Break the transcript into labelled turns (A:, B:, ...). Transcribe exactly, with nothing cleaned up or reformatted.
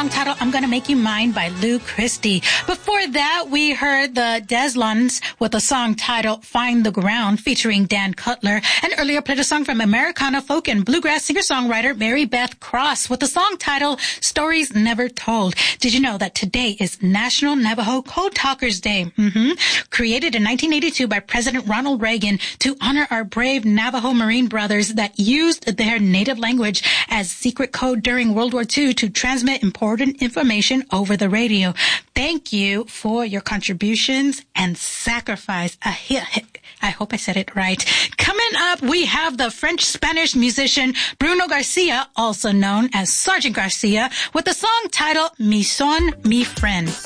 A: song titled I'm Gonna Make You Mine by Lou Christie. Before that, we heard the Deslons with a song titled Find the Ground featuring Dan Cutler. And earlier played a song from Americana folk and bluegrass singer-songwriter Mary Beth Cross with a song titled Stories Never Told. Did you know that today is National Navajo Code Talkers Day? Mm-hmm. Created in nineteen eighty-two by President Ronald Reagan to honor our brave Navajo Marine brothers that used their native language as secret code during World War Two to transmit important information over the radio. Thank you for your contributions and sacrifice. I hope I said it right. Coming up, we have the French-Spanish musician Bruno Garcia, also known as Sergeant Garcia, with the song titled Mi Son, Mi Friend.